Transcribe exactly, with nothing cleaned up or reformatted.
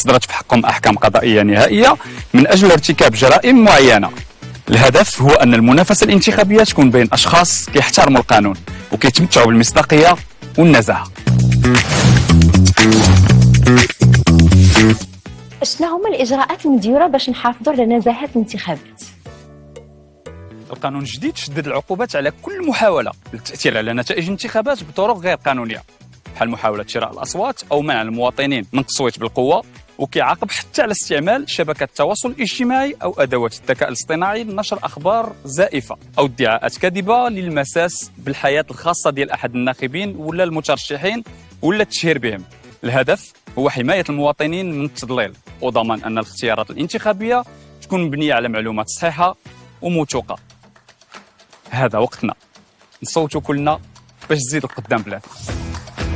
أصدرت في حقهم أحكام قضائية نهائية من أجل ارتكاب جرائم معينة. الهدف هو أن المنافسة الانتخابية تكون بين أشخاص كيحترموا القانون وكيتمتعوا بالمصداقية والنزاهة. شنو هما الإجراءات المديورة باش نحافظوا على نزاهة الانتخابات؟ القانون الجديد شدد العقوبات على كل محاولة للتأثير على نتائج الانتخابات بطرق غير قانونية، بحال محاولة شراء الأصوات أو منع المواطنين من التصويت بالقوة، وكيعاقب حتى على استعمال شبكات التواصل الاجتماعي أو أدوات الذكاء الاصطناعي لنشر أخبار زائفة أو ادعاءات كاذبة للمساس بالحياة الخاصة ديال أحد الناخبين ولا المترشحين ولا التشهير بهم. الهدف هو حماية المواطنين من التضليل وضمان أن الاختيارات الانتخابية تكون مبنية على معلومات صحيحة وموثوقة. هذا وقتنا نصوتوا كلنا باش تزيد القدام بلاد.